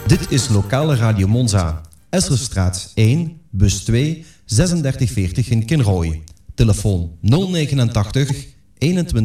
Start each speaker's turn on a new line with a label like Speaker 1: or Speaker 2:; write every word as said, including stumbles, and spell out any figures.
Speaker 1: Dit is Lokale Radio Monza. Esserstraat één, bus twee, drieënzestig veertig in Kinrooi. Telefoon nul negenentachtig eenentwintig